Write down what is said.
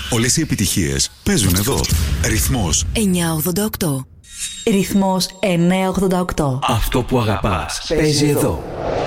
Όλες οι επιτυχίες παίζουν εδώ. Ρυθμός 988. Ρυθμός 988. Αυτό που αγαπάς παίζει εδώ.